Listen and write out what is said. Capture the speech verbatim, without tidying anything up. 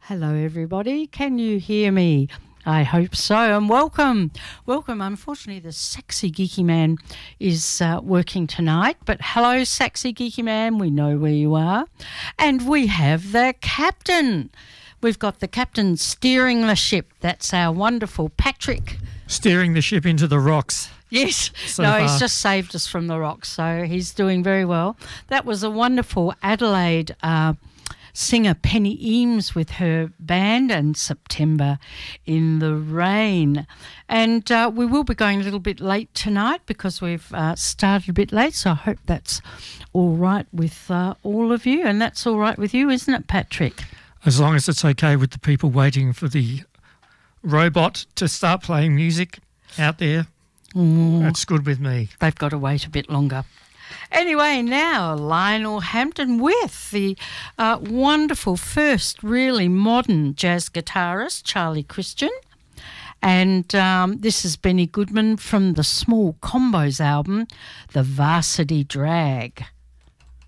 Hello, everybody. Can you hear me? I hope so, and welcome. Welcome. Unfortunately, the Sexy Geeky Man is uh, working tonight, but hello, Sexy Geeky Man. We know where you are. And we have the captain. We've got the captain steering the ship. That's our wonderful Patrick. Steering the ship into the rocks. Yes. So no, far. He's just saved us from the rocks, so he's doing very well. That was a wonderful Adelaide uh singer Penny Eames with her band, and September in the Rain. And uh, we will be going a little bit late tonight because we've uh, started a bit late, so I hope that's all right with uh, all of you, and that's all right with you, isn't it, Patrick? As long as it's okay with the people waiting for the robot to start playing music out there, Mm. that's good with me. They've got to wait a bit longer. Anyway, now Lionel Hampton with the uh, wonderful first really modern jazz guitarist, Charlie Christian. And um, this is Benny Goodman from the Small Combos album, The Varsity Drag.